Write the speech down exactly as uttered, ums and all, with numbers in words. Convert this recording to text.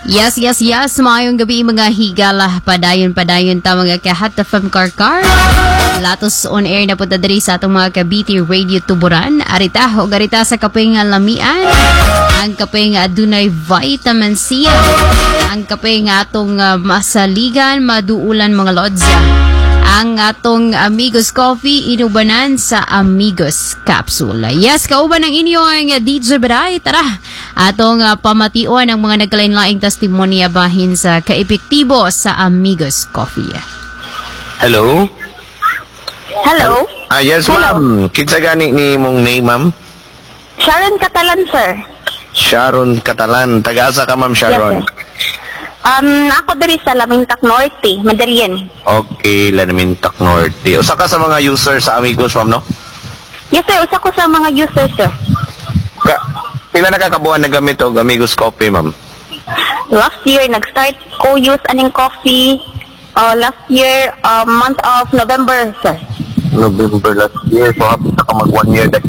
Yes, yes, yes. Mayong gabi mga higala. Padayon-padayon ta mga kahat from Karkar. Latos on air na po diri sa atong mga Kabiti Radio Tuburan. Arita o garita sa kape nga lamian. Ang kape nga adunay vitamin C. Ang kape nga atong uh, masaligan, maduulan mga lodza. Ang atong Amigos Coffee inubanan sa Amigos Capsule. Yes, kauban ang inyong D J Beray. Tara, atong uh, pamation ang mga nagkalain-laing testimonya bahin sa kaepektibo sa Amigos Coffee. Hello? Hello? Ah, yes, Hello. ma'am. Kitsa gani ni mong name, ma'am? Sharon Catalan, sir. Sharon Catalan. Taga-asa ka, ma'am Sharon? Yes, sir. Um, ako diri sa Lamintac Norte, Medellin. Okay, Lamintac Norte. Usa ka sa mga users sa Amigos, ma'am, no? Yes, sir. Usa ko sa mga users, sir. Ka pila na kakabuan na gamit o Amigos Coffee, ma'am? Last year, nag-start ko use aning coffee. Uh, last year, uh, month of November, sir. November last year. So, happy na ka mag one year